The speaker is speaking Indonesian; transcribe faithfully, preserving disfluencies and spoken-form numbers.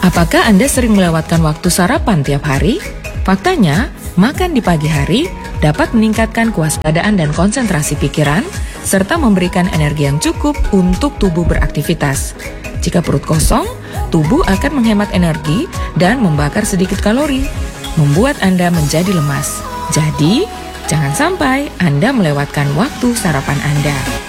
Apakah Anda sering melewatkan waktu sarapan tiap hari? Faktanya, makan di pagi hari dapat meningkatkan kewaspadaan dan konsentrasi pikiran, serta memberikan energi yang cukup untuk tubuh beraktivitas. Jika perut kosong, tubuh akan menghemat energi dan membakar sedikit kalori, membuat Anda menjadi lemas. Jadi, jangan sampai Anda melewatkan waktu sarapan Anda.